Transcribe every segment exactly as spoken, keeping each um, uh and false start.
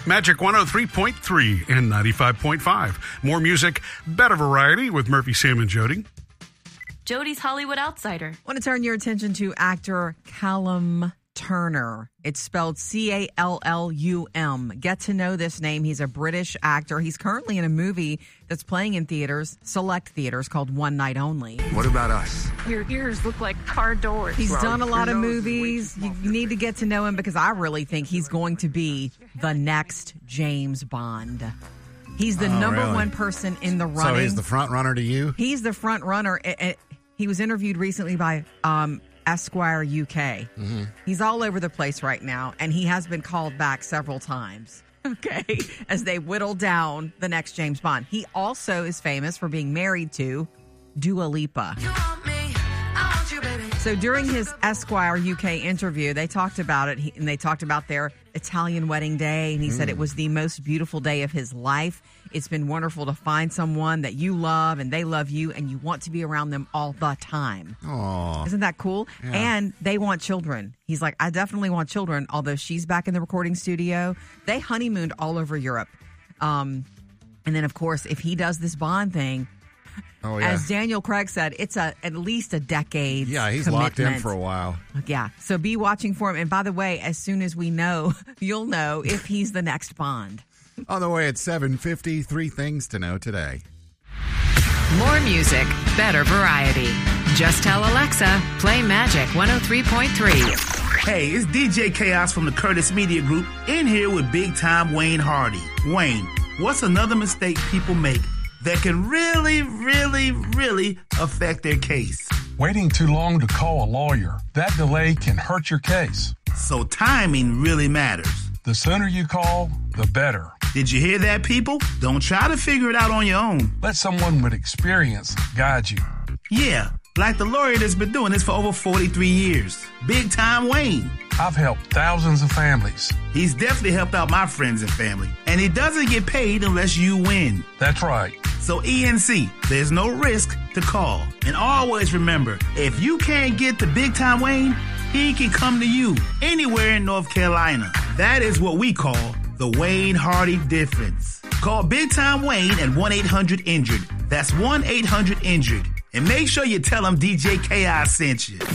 Magic one oh three point three and ninety-five point five. More music, better variety with Murphy, Sam, and Jody. Jody's Hollywood Outsider. I want to turn your attention to actor Callum Turner. It's spelled C A L L U M. Get to know this name. He's a British actor. He's currently in a movie that's playing in theaters, select theaters, called One Night Only. What about us? Your ears look like car doors. He's well, done a lot of nose movies. You need to get to know him because I really think he's going to be the next James Bond. He's the oh, number really? one person in the running. So he's the front runner to you? He's the front runner. He was interviewed recently by um, Esquire U K. Mm-hmm. He's all over the place right now, and he has been called back several times, okay, as they whittle down the next James Bond. He also is famous for being married to Dua Lipa. You want me, I want you, baby. So during his Esquire U K interview, they talked about it, and they talked about their Italian wedding day, and he mm. said it was the most beautiful day of his life. It's been wonderful to find someone that you love and they love you and you want to be around them all the time. Aww. Isn't that cool? Yeah. And they want children. He's like, I definitely want children, although she's back in the recording studio. They honeymooned all over Europe. Um, and then, of course, if he does this Bond thing, oh, yeah. as Daniel Craig said, it's a at least a decade. Yeah, he's commitment. locked in for a while. Yeah. So be watching for him. And by the way, as soon as we know, you'll know if he's the next Bond. On the way at seven fifty, three things to know today. More music, better variety. Just tell Alexa, play Magic one oh three point three. Hey, it's D J Chaos from the Curtis Media Group in here with big time Wayne Hardy. Wayne, what's another mistake people make that can really, really, really affect their case? Waiting too long to call a lawyer. That delay can hurt your case. So timing really matters. The sooner you call, the better. Did you hear that, people? Don't try to figure it out on your own. Let someone with experience guide you. Yeah, like the lawyer that's been doing this for over forty-three years. Big time Wayne. I've helped thousands of families. He's definitely helped out my friends and family. And he doesn't get paid unless you win. That's right. So E N C, there's no risk to call. And always remember, if you can't get to Big Time Wayne, he can come to you anywhere in North Carolina. That is what we call the Wayne Hardy difference. Call Big Time Wayne at one eight hundred injured. That's one eight hundred injured. And make sure you tell him D J K I sent you.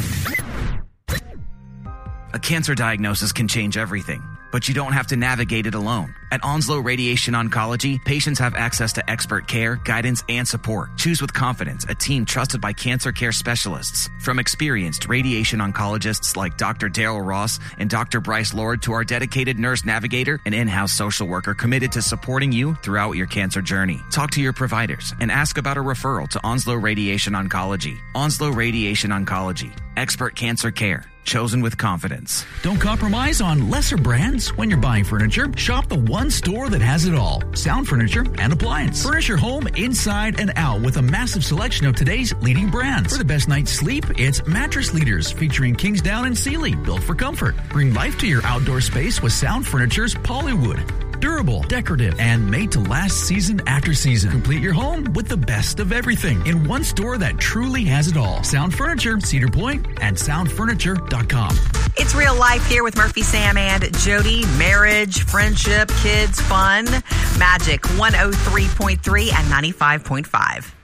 A cancer diagnosis can change everything, but you don't have to navigate it alone. At Onslow Radiation Oncology, patients have access to expert care, guidance, and support. Choose with confidence a team trusted by cancer care specialists. From experienced radiation oncologists like Doctor Daryl Ross and Doctor Bryce Lord to our dedicated nurse navigator and in-house social worker committed to supporting you throughout your cancer journey. Talk to your providers and ask about a referral to Onslow Radiation Oncology. Onslow Radiation Oncology. Expert cancer care. Chosen with confidence. Don't compromise on lesser brands when you're buying furniture. Shop the one store that has it all. Sound furniture and appliance. Furnish your home inside and out with a massive selection of today's leading brands. For the best night's sleep, it's Mattress Leaders featuring Kingsdown and Sealy, built for comfort. Bring life to your outdoor space with Sound Furniture's Polywood. Durable, decorative, and made to last season after season. Complete your home with the best of everything in one store that truly has it all. Sound Furniture, Cedar Point, and sound furniture dot com. It's real life here with Murphy, Sam, and Jody. Marriage, friendship, kids, fun. Magic one oh three point three and ninety-five point five.